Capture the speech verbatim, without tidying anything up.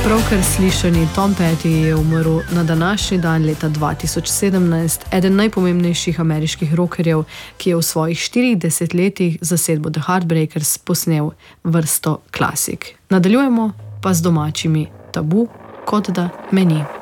Pravkar slišani Tom Petty je umrl na današnji dan leta dva tisoč sedemnajst, eden najpomembnejših ameriških rockerjev, ki je v svojih štirih desetletjih zasedbo The Heartbreakers posnel vrsto klasik. Nadaljujemo pa z domačimi Tabu, Kot da me ni.